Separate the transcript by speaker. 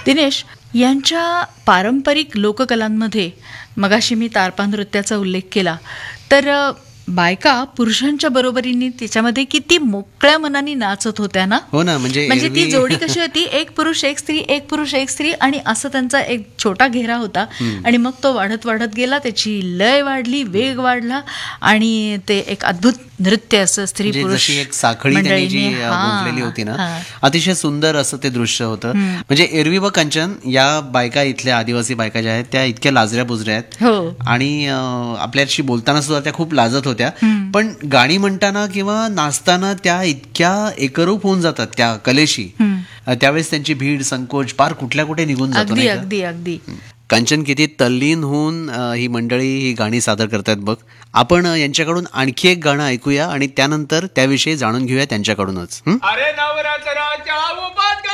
Speaker 1: दिनेश, यांच्या पारंपरिक लोककलांमध्ये मगाशी मी तारपा नृत्याचा उल्लेख केला, तर बायका पुरुषांच्या बरोबरीने त्याच्यामध्ये किती मोकळ्या मनाने नाचत होत्या ना.
Speaker 2: हो ना, म्हणजे
Speaker 1: ती जोडी कशी होती, एक पुरुष एक स्त्री, एक पुरुष एक स्त्री, आणि असं त्यांचा एक छोटा घेरा होता. आणि मग तो वाढत वाढत गेला, त्याची लय वाढली, वेग वाढला, आणि ते एक अद्भुत नृत्य असं स्त्री पुरुष
Speaker 2: एक साखळी त्यांनी जी गुंफलेली होती ना, अतिशय सुंदर असं ते दृश्य होतं. म्हणजे एरवी व कंचन या बायका, इथल्या आदिवासी बायका ज्या आहेत त्या इतक्या लाजऱ्या बुजऱ्या आहेत, आणि आपल्याशी बोलताना सुद्धा त्या खूप लाजत होत्या. पण गाणी म्हणताना किंवा नाचताना त्या इतक्या एकरूप होऊन जातात त्या कलेशी, त्यावेळेस त्यांची भीड संकोच पार कुठल्या कुठे निघून जातो.
Speaker 1: अगदी अगदी अगदी.
Speaker 2: कंचन किती तल्लीन होऊन ही मंडळी ही गाणी सादर करतात बघ. आपण यांच्याकडून आणखी एक गाणं ऐकूया आणि त्यानंतर त्याविषयी जाणून घेऊया त्यांच्याकडूनच.
Speaker 3: अरे नवरात्राच्या